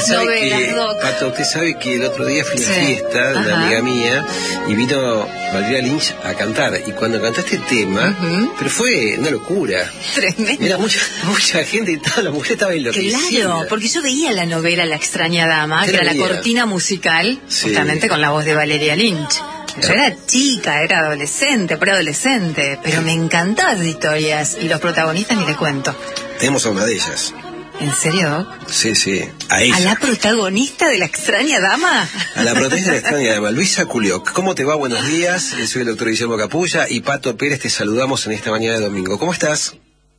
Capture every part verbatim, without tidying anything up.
sabe novelas, que, doc. Pato, usted sabe que el otro día fui a una Sí. fiesta de una Ajá. amiga mía y vino Valeria Lynch a cantar. Y cuando cantó este tema, Ujú. pero fue una locura. Tremendo. Era mucha, mucha gente y toda la mujer estaba enloquecida. Claro, porque yo veía la novela La extraña dama, ¿Qué que era la veía? cortina musical, Sí. justamente con la voz de Valeria Lynch. Yo Claro. era chica, era adolescente, preadolescente, pero me encantaban las historias y los protagonistas ni le cuento. Tenemos a una de ellas. ¿En serio, Doc? Sí, sí, a ella. ¿A la protagonista de La extraña dama? A la protagonista de la extraña dama, Luisa Culioc. ¿Cómo te va? Buenos días. Soy el doctor Guillermo Capulla y Pato Pérez, te saludamos en esta mañana de domingo. ¿Cómo estás?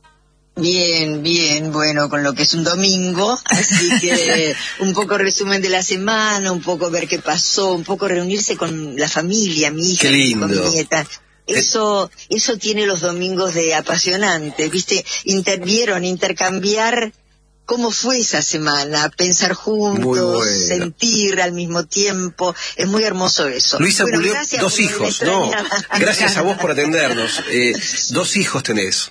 Bien, bien, bueno, con lo que es un domingo, así que un poco resumen de la semana, un poco ver qué pasó, un poco reunirse con la familia, mi hija, Qué lindo. con mi nieta. Eso, eso tiene los domingos de apasionante, ¿viste? Intervieron, intercambiar cómo fue esa semana, pensar juntos, Muy bueno. sentir al mismo tiempo, es muy hermoso eso. Luisa Bueno, Culioc, gracias dos por la hijos, ¿no? extraña- Gracias a vos por atendernos. Eh, dos hijos tenés.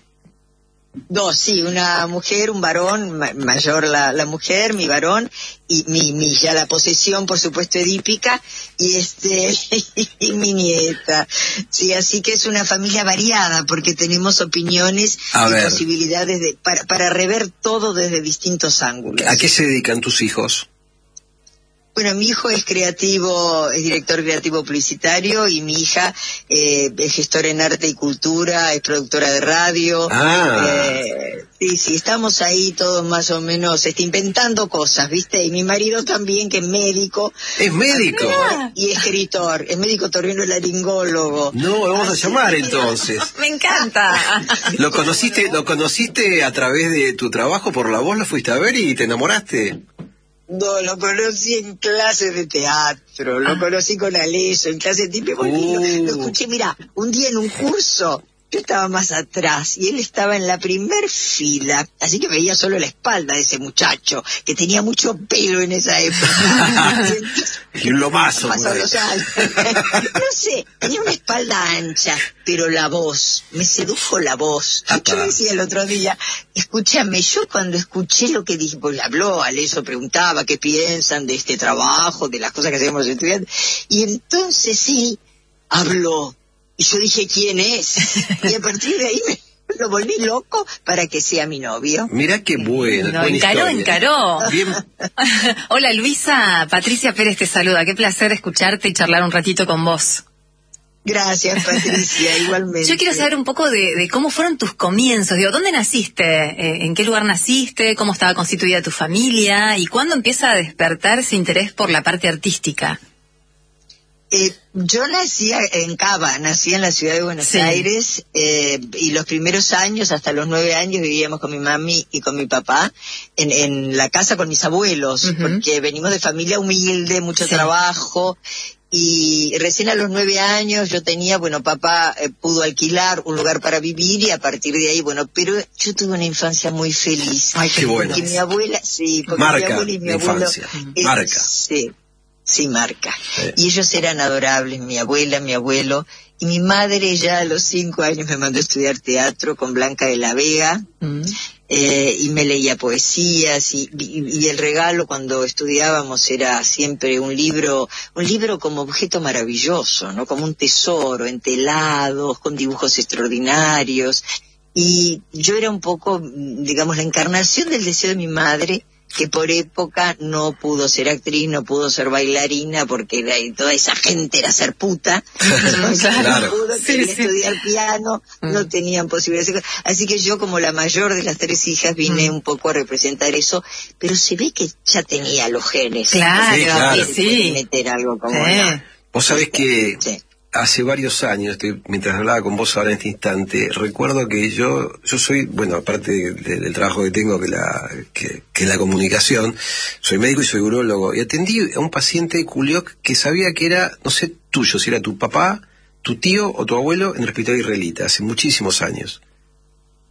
Dos, sí, una mujer, un varón, ma- mayor la, la mujer, mi varón, y mi, mi ya la posesión, por supuesto, edípica, y este, y mi nieta. Sí, así que es una familia variada, porque tenemos opiniones A y ver. posibilidades de, para, para rever todo desde distintos ángulos. ¿A qué se dedican tus hijos? Bueno, mi hijo es creativo, es director creativo publicitario, y mi hija eh, es gestora en arte y cultura, es productora de radio. Ah. Eh, sí, sí, estamos ahí todos más o menos este, inventando cosas, ¿viste? Y mi marido también, que es médico. ¿Es médico? Y escritor, es médico otorrinolaringólogo. No, lo vamos a Así llamar que- entonces. Me encanta. ¿Lo conociste, lo conociste a través de tu trabajo por la voz? ¿Lo fuiste a ver y te enamoraste? No, lo conocí en clases de teatro, lo conocí con Aleso, en clases de tipo, Uh. lo, lo escuché, mira, un día en un curso, yo estaba más atrás y él estaba en la primer fila, así que veía solo la espalda de ese muchacho, que tenía mucho pelo en esa época. Y un lomazo. Pasó por ahí. los años. No sé, tenía una espalda ancha, pero la voz, me sedujo la voz. Apa. Yo decía el otro día, escúchame, yo cuando escuché lo que dije, pues habló, Aleso preguntaba qué piensan de este trabajo, de las cosas que hacemos los estudiantes, y entonces sí, habló. Y yo dije, ¿quién es? Y a partir de ahí me lo volví loco para que sea mi novio. Mirá qué bueno. No, buena encaró, historia. encaró. Bien. Hola Luisa, Patricia Pérez te saluda. Qué placer escucharte y charlar un ratito con vos. Gracias, Patricia, igualmente. Yo quiero saber un poco de, de cómo fueron tus comienzos. Digo, ¿dónde naciste? Eh, ¿En qué lugar naciste? ¿Cómo estaba constituida tu familia? ¿Y cuándo empieza a despertar ese interés por la parte artística? Eh, yo nací en Cava, nací en la ciudad de Buenos Sí. Aires, eh, y los primeros años, hasta los nueve años, vivíamos con mi mami y con mi papá en, en la casa con mis abuelos, Ujú. porque venimos de familia humilde, mucho Sí. trabajo, y recién a los nueve años yo tenía, bueno, papá eh, pudo alquilar un lugar para vivir, y a partir de ahí, bueno, pero yo tuve una infancia muy feliz. Ay, qué bueno. Porque mi abuela, sí, porque Marca mi abuela y mi la abuelo... infancia. eh, Marca. Sí. Sí, marca. Sí. Y ellos eran adorables, mi abuela, mi abuelo. Y mi madre ya a los cinco años me mandó a estudiar teatro con Blanca de la Vega. Mm. Eh, y me leía poesías. Y, y, y el regalo cuando estudiábamos era siempre un libro, un libro como objeto maravilloso, ¿no? Como un tesoro, entelados, con dibujos extraordinarios. Y yo era un poco, digamos, la encarnación del deseo de mi madre, que por época no pudo ser actriz, no pudo ser bailarina, porque era, toda esa gente era ser puta. Entonces, Claro. no pudo, Sí, quería sí. estudiar piano, Mm. no tenían posibilidades. Así que yo, como la mayor de las tres hijas, vine Mm. un poco a representar eso, pero se ve que ya tenía los genes. Claro, Sí, claro. Se sí. puede meter algo como... Sí. no. Vos sabés que Sí. hace varios años, estoy- mientras hablaba con vos ahora en este instante, recuerdo que yo yo soy, bueno, aparte de- de- del trabajo que tengo, que la que, que la comunicación, soy médico y soy urólogo, y atendí a un paciente de Culioc que sabía que era, no sé tuyo, si era tu papá, tu tío o tu abuelo en el hospital israelita, hace muchísimos años.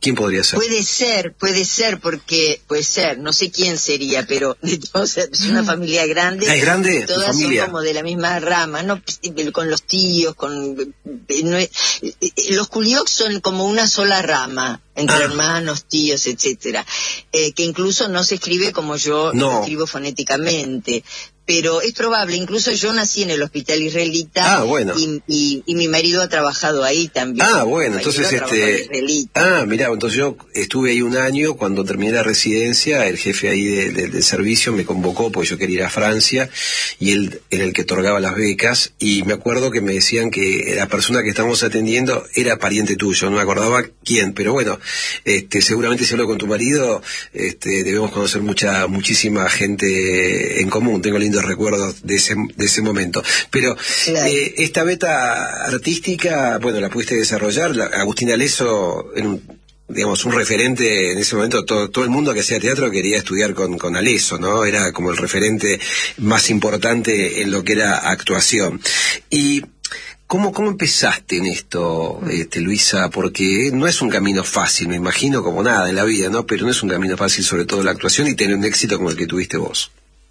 ¿Quién podría ser? Puede ser, puede ser, porque puede ser, no sé quién sería, pero o sea, es una familia grande. Ah, ¿es grande? Todas familia? son como de la misma rama, no, con los tíos, con no, los Culioc son como una sola rama, entre ah. hermanos, tíos, etcétera, eh, que incluso no se escribe como yo no. escribo fonéticamente. Pero es probable, incluso yo nací en el hospital israelita. Ah, bueno. y, y, y mi marido ha trabajado ahí también. Ah, bueno, entonces este... Ah, mirá, entonces yo estuve ahí un año, cuando terminé la residencia, el jefe ahí de, de, del servicio me convocó porque yo quería ir a Francia, y él era el que otorgaba las becas, y me acuerdo que me decían que la persona que estábamos atendiendo era pariente tuyo, no me acordaba quién, pero bueno, este, seguramente si hablo con tu marido, este, debemos conocer mucha, muchísima gente en común, tengo la recuerdos de ese de ese momento, pero claro. eh, esta beta artística, bueno, la pudiste desarrollar. La, Agustín Aleso era un, digamos, un referente en ese momento. Todo, todo el mundo que hacía teatro quería estudiar con, con Aleso, ¿no? Era como el referente más importante en lo que era actuación. Y ¿Cómo, ¿Cómo empezaste en esto, este, Luisa? Porque no es un camino fácil, me imagino, como nada en la vida, ¿no? Pero no es un camino fácil, sobre todo la actuación, y tener un éxito como el que tuviste vos.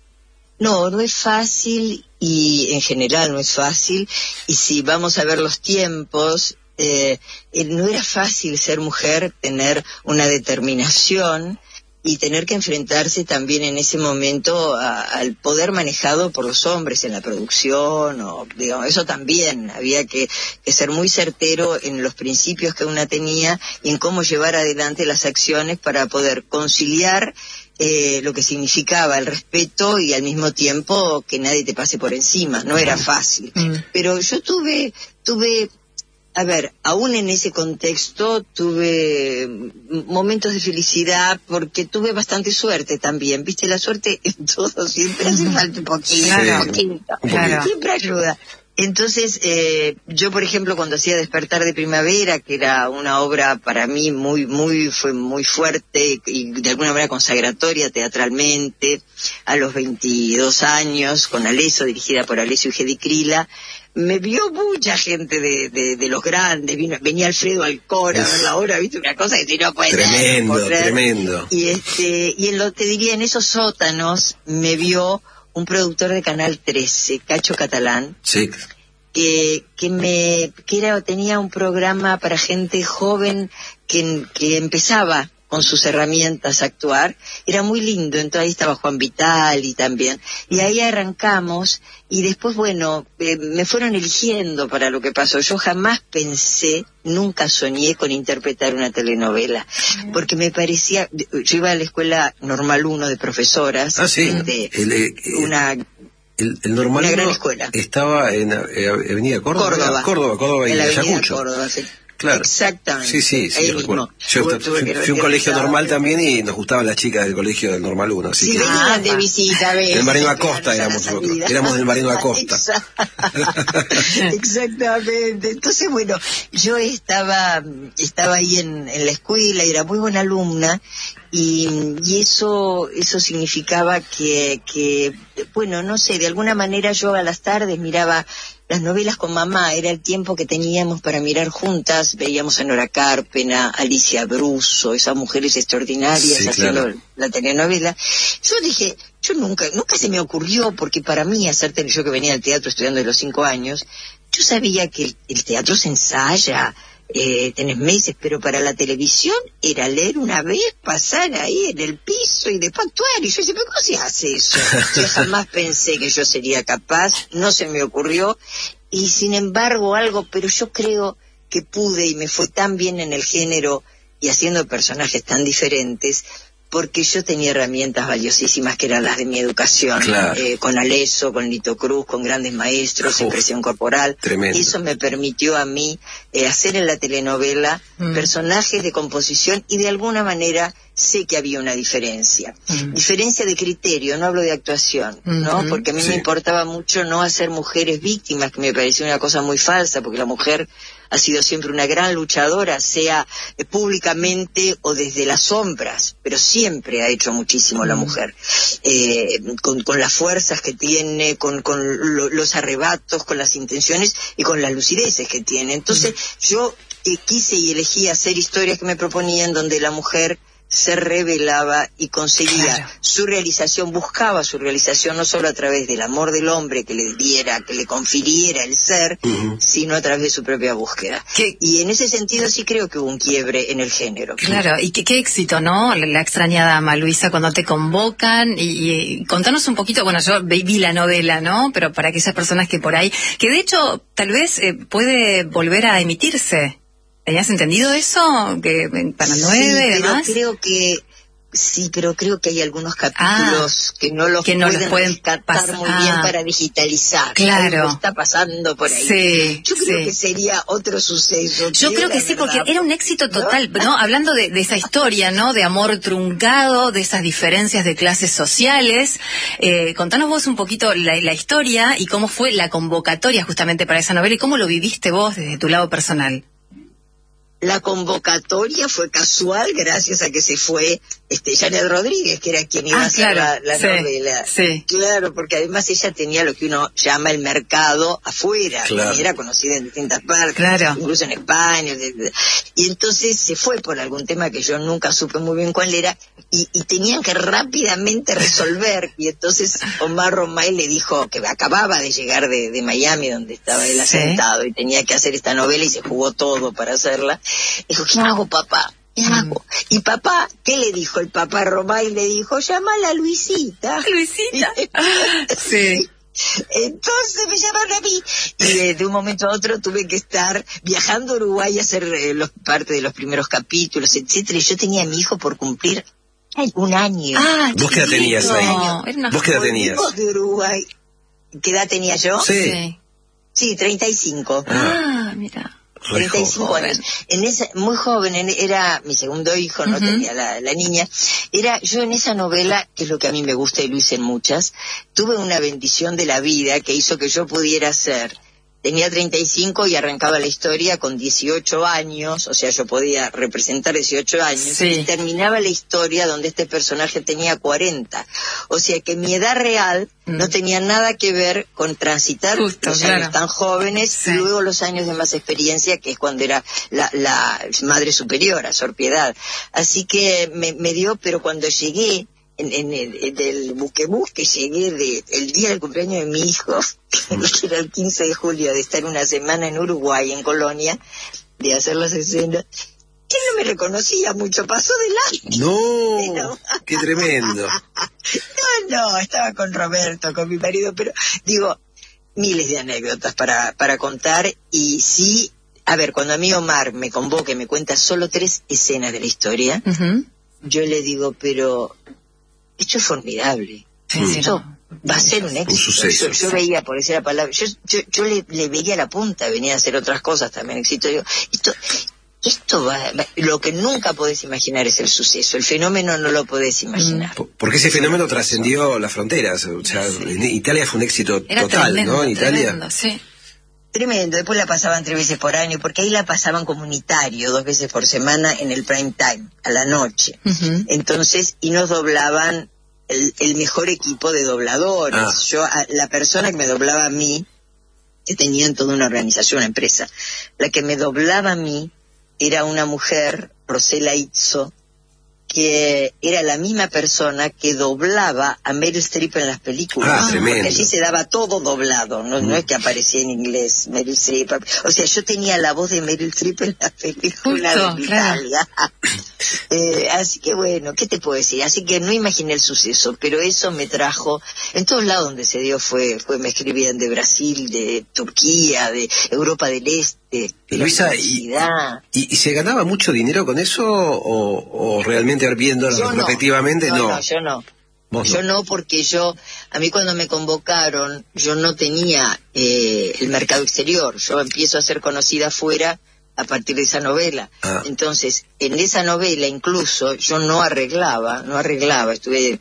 No, no es fácil, y en general no es fácil, y si vamos a ver los tiempos, eh, no era fácil ser mujer, tener una determinación y tener que enfrentarse también en ese momento a, al poder manejado por los hombres en la producción, o digamos, eso también, había que, que ser muy certero en los principios que una tenía y en cómo llevar adelante las acciones para poder conciliar Eh, lo que significaba el respeto y al mismo tiempo que nadie te pase por encima. No era fácil. Mm. Pero yo tuve, tuve, a ver, aún en ese contexto tuve momentos de felicidad porque tuve bastante suerte también. Viste, la suerte en todo siempre hace falta un poquito, sí. un poquito. Claro. Siempre ayuda. Entonces, eh, yo, por ejemplo, cuando hacía Despertar de Primavera, que era una obra para mí muy, muy, fue muy fuerte y de alguna manera consagratoria teatralmente, a los veintidós años, con Aleso, dirigida por Alessio y Gedi Krila, me vio mucha gente de, de, de los grandes, vino, venía Alfredo Alcora a ver la obra, viste, una cosa que te no puede Tremendo, ser, tremendo. Y este, y en lo, te diría, en esos sótanos me vio un productor de Canal trece, Cacho Catalán, sí. que, que me que era, tenía un programa para gente joven que, que empezaba con sus herramientas a actuar, era muy lindo. Entonces ahí estaba Juan Vitali también, y ahí arrancamos, y después, bueno, eh, me fueron eligiendo para lo que pasó. Yo jamás pensé, nunca soñé con interpretar una telenovela, porque me parecía, yo iba a la escuela Normal uno de profesoras, ah, sí. de el, el, una... El, el Normal una gran uno escuela. Estaba en eh, Avenida Córdoba. Córdoba, Córdoba, Córdoba y en la Avenida Ayacucho. Córdoba, sí. Claro. Exactamente. Sí, sí, sí, recuerdo. Yo tuve, tuve fui, fui a un colegio normal también y nos gustaban las chicas del colegio del Normal uno. Así sí, que... venían de visita, ¿ves? El Marino Acosta éramos nosotros. Éramos del Marino Acosta. Exactamente. Entonces, bueno, yo estaba estaba ahí en, en la escuela, era muy buena alumna, y, y eso eso significaba que, que, bueno, no sé, de alguna manera yo a las tardes miraba las novelas con mamá, era el tiempo que teníamos para mirar juntas, veíamos a Nora Carpena, Alicia Bruso, esas mujeres extraordinarias, sí, haciendo claro. la telenovela. Yo dije, yo nunca, nunca se me ocurrió, porque para mí hacer tele, yo que venía al teatro estudiando de los cinco años, yo sabía que el, el teatro se ensaya, eh, tenés meses, pero para la televisión era leer una vez, pasar ahí en el piso y después actuar. Y yo decía, ¿pero cómo se hace eso? Yo jamás pensé que yo sería capaz, no se me ocurrió, y sin embargo algo, pero yo creo que pude, y me fue tan bien en el género y haciendo personajes tan diferentes, porque yo tenía herramientas valiosísimas que eran las de mi educación, claro. eh, con Aleso, con Lito Cruz, con grandes maestros, Uf, expresión corporal. Tremendo. Eso me permitió a mí eh, hacer en la telenovela mm. personajes de composición, y de alguna manera sé que había una diferencia. Mm. Diferencia de criterio, no hablo de actuación, mm-hmm. ¿no? Porque a mí sí. me importaba mucho no hacer mujeres víctimas, que me pareció una cosa muy falsa, porque la mujer ha sido siempre una gran luchadora, sea eh, públicamente o desde las sombras, pero siempre ha hecho muchísimo la mujer, eh, con, con las fuerzas que tiene, con, con lo, los arrebatos, con las intenciones y con las lucideces que tiene. Entonces, yo eh, quise y elegí hacer historias que me proponían donde la mujer se revelaba y conseguía claro. su realización, buscaba su realización no solo a través del amor del hombre que le diera, que le confiriera el ser, uh-huh. sino a través de su propia búsqueda. ¿Qué? Y en ese sentido sí creo que hubo un quiebre en el género. Claro, y qué, qué éxito, ¿no? La, la extraña dama, Luisa, cuando te convocan, y, y contanos un poquito, bueno, yo vi la novela, ¿no? Pero para aquellas personas que por ahí, que de hecho tal vez eh, puede volver a emitirse. ¿Tenías entendido eso? Que para nueve sí, y demás. Pero creo que sí, pero creo que hay algunos capítulos ah, que no los que no pueden, pueden rescatar muy ah, bien para digitalizar. Claro. Algo está pasando por ahí. Sí, Yo creo sí. que sería otro suceso. Yo creo que sí, verdad. Porque era un éxito total, ¿no? ¿no? Hablando de, de esa historia, ¿no? De amor truncado, de esas diferencias de clases sociales. Eh, contanos vos un poquito la, la historia y cómo fue la convocatoria justamente para esa novela y cómo lo viviste vos desde tu lado personal. La convocatoria fue casual gracias a que se fue este Janet Rodríguez, que era quien iba ah, a hacer claro, la, la sí, novela. Sí. Claro, porque además ella tenía lo que uno llama el mercado afuera, claro. y era conocida en distintas partes, claro. incluso en España. De, de, y entonces se fue por algún tema que yo nunca supe muy bien cuál era, y, y tenían que rápidamente resolver. Y entonces Omar Romay le dijo que acababa de llegar de, de Miami, donde estaba él asentado, sí. y tenía que hacer esta novela, y se jugó todo para hacerla. Dijo, ¿qué hago, papá? ¿Qué hago? Mm. Y papá, ¿qué le dijo? El papá Romay le dijo, llámala a Luisita. Luisita. Sí. Entonces me llamaron a mí. Y de, de un momento a otro tuve que estar viajando a Uruguay a hacer eh, los, parte de los primeros capítulos, etcétera. Y yo tenía a mi hijo por cumplir un año. Ah, ¿Vos qué edad tenías ahí? No, ¿Vos qué edad tenías? De Uruguay. ¿Qué edad tenía yo? Sí. Sí, treinta y cinco. Ah, ah mira. treinta y cinco años. En esa, muy joven, en, era mi segundo hijo, no uh-huh. tenía la, la niña. Era, yo en esa novela, que es lo que a mí me gusta y lo hice en muchas, tuve una bendición de la vida que hizo que yo pudiera ser. Tenía treinta y cinco y arrancaba la historia con dieciocho años, o sea, yo podía representar dieciocho años, sí. y terminaba la historia donde este personaje tenía cuarenta. O sea que mi edad real mm. no tenía nada que ver con transitar Justo, los claro. años tan jóvenes, sí. y luego los años de más experiencia, que es cuando era la, la madre superiora, Sor Piedad. Así que me, me dio, pero cuando llegué, En, en, el, en el buquebús que llegué de, el día del cumpleaños de mi hijo, que era el quince de julio, de estar una semana en Uruguay, en Colonia, de hacer las escenas, que no me reconocía mucho, pasó delante. No, pero, qué tremendo. No, no, estaba con Roberto, con mi marido, pero digo, miles de anécdotas para, para contar, y sí, a ver, cuando a mí Omar me convoca y me cuenta solo tres escenas de la historia, uh-huh. yo le digo, pero esto es formidable. Sí, esto no. va a ser un éxito. Un suceso, yo, yo veía, por decir la palabra, yo, yo, yo le, le veía la punta, venía a hacer otras cosas también, éxito. Digo, esto, esto va, va, lo que nunca podés imaginar es el suceso, el fenómeno no lo podés imaginar. Porque ese fenómeno trascendió las fronteras, o sea, sí. en Italia fue un éxito Era total, tremendo, ¿no? En Italia. Tremendo, sí. Tremendo, después la pasaban tres veces por año, porque ahí la pasaban comunitario, dos veces por semana en el prime time, a la noche. Uh-huh. Entonces, y nos doblaban el, el mejor equipo de dobladores. Ah. Yo, a, la persona que me doblaba a mí, que tenían toda una organización, una empresa, la que me doblaba a mí era una mujer, Rosela Izzo, que era la misma persona que doblaba a Meryl Streep en las películas. Ah, tremendo. Porque allí se daba todo doblado, no, mm. no es que aparecía en inglés Meryl Streep. O sea, yo tenía la voz de Meryl Streep en las películas Justo, de claro. Italia. eh, así que bueno, ¿qué te puedo decir? Así que no imaginé el suceso, pero eso me trajo, en todos lados donde se dio fue, fue me escribían de Brasil, de Turquía, de Europa del Este. De Luisa, y, y, ¿y se ganaba mucho dinero con eso o, o realmente viéndolo retrospectivamente? No, no, no, no, yo no. ¿Vos yo no? no, porque yo, a mí cuando me convocaron, yo no tenía eh, el mercado exterior. Yo empiezo a ser conocida afuera a partir de esa novela. Ah. Entonces, en esa novela incluso yo no arreglaba, no arreglaba, estuve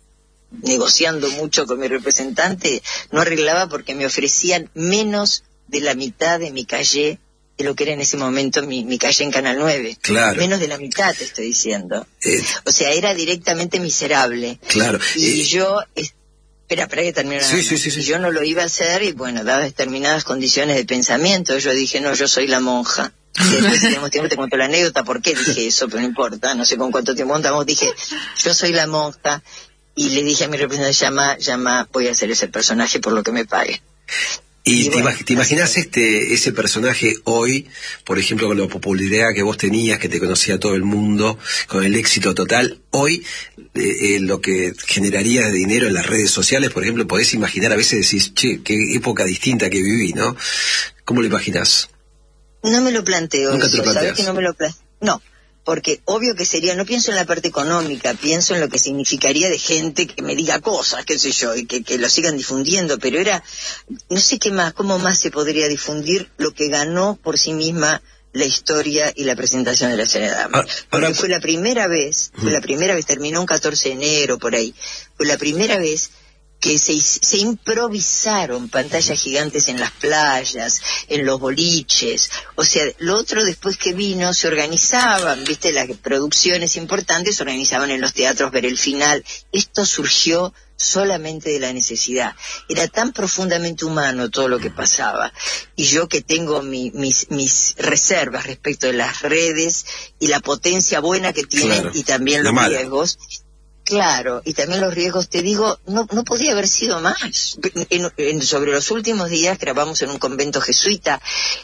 negociando mucho con mi representante, no arreglaba porque me ofrecían menos de la mitad de mi calle, de lo que era en ese momento mi, mi calle en Canal nueve. Claro. Menos de la mitad, te estoy diciendo. Eh. O sea, era directamente miserable. Claro. Y eh. yo... Es, espera, espera que termine. Sí, sí, sí, sí. Y yo no lo iba a hacer y, bueno, dadas determinadas condiciones de pensamiento, yo dije, no, yo soy la monja. Después, si tenemos tiempo, te cuento la anécdota, por qué dije eso, pero no importa, no sé con cuánto tiempo contamos. Dije, yo soy la monja, y le dije a mi representante, llama, llama, voy a hacer ese personaje por lo que me pague. ¿Y, y te, bueno, te imaginas este ese personaje hoy, por ejemplo, con la popularidad que vos tenías, que te conocía todo el mundo, con el éxito total, hoy eh, eh, lo que generaría de dinero en las redes sociales, por ejemplo, podés imaginar, a veces decís, che, qué época distinta que viví, ¿no? ¿Cómo lo imaginás? No me lo planteo. ¿Nunca te lo planteas? ¿Sabes que no me lo planteo? No. Porque obvio que sería, no pienso en la parte económica, pienso en lo que significaría de gente que me diga cosas, qué sé yo, y que, que lo sigan difundiendo, pero era, no sé qué más, cómo más se podría difundir lo que ganó por sí misma la historia y la presentación de la Señora Dama. Ah, Porque fue la primera vez, fue la primera vez, terminó un catorce de enero por ahí, fue la primera vez que se, se improvisaron pantallas gigantes en las playas, en los boliches. O sea, lo otro después que vino se organizaban, viste, las producciones importantes se organizaban en los teatros, ver el final. Esto surgió solamente de la necesidad. Era tan profundamente humano todo lo que pasaba. Y yo que tengo mi, mis, mis reservas respecto de las redes y la potencia buena que tienen, claro, y también los riesgos. Claro, y también los riesgos, te digo, no no podía haber sido más. En, en, sobre los últimos días grabamos en un convento jesuita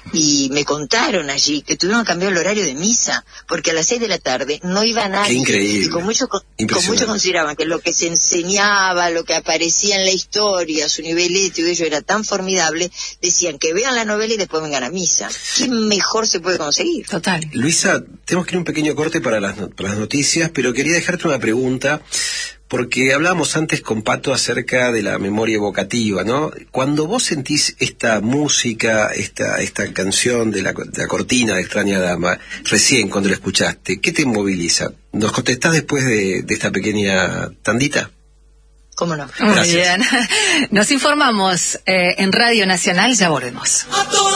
y me contaron allí que tuvieron que cambiar el horario de misa, porque a las seis de la tarde no iba nadie. Qué increíble. Y con mucho, con mucho consideraban que lo que se enseñaba, lo que aparecía en la historia, su nivel ético, ello era tan formidable, decían que vean la novela y después vengan a misa. ¿Qué mejor se puede conseguir? Total. Luisa, tenemos que ir un pequeño corte para las, para las noticias, pero quería dejarte una pregunta. Porque hablábamos antes con Pato acerca de la memoria evocativa, ¿no? Cuando vos sentís esta música, esta esta canción de la, de la cortina de Extraña Dama, recién cuando la escuchaste, ¿qué te moviliza? ¿Nos contestás después de, de esta pequeña tandita? ¿Cómo no? Muy bien. Nos informamos eh, en Radio Nacional, ya volvemos.